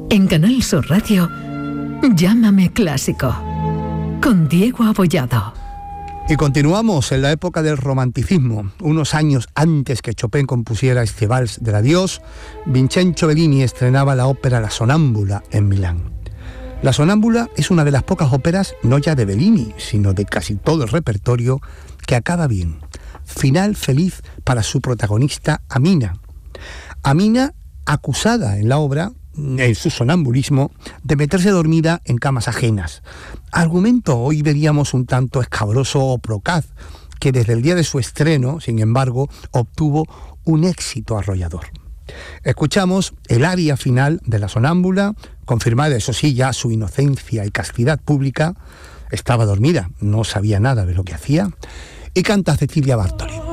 En Canal Sur Radio, Llámame Clásico, con Diego Abollado. Y continuamos en la época del romanticismo. Unos años antes que Chopin compusiera este vals del adiós, Vincenzo Bellini estrenaba la ópera La Sonámbula en Milán. La Sonámbula es una de las pocas óperas, no ya de Bellini, sino de casi todo el repertorio, que acaba bien. Final feliz para su protagonista, Amina. Amina, acusada en la obra, en su sonambulismo, de meterse dormida en camas ajenas. Argumento hoy veríamos un tanto escabroso o procaz, que desde el día de su estreno, sin embargo, obtuvo un éxito arrollador. Escuchamos el aria final de La Sonámbula, confirmada, eso sí, ya su inocencia y castidad pública. Estaba dormida, no sabía nada de lo que hacía, y canta Cecilia Bartoli.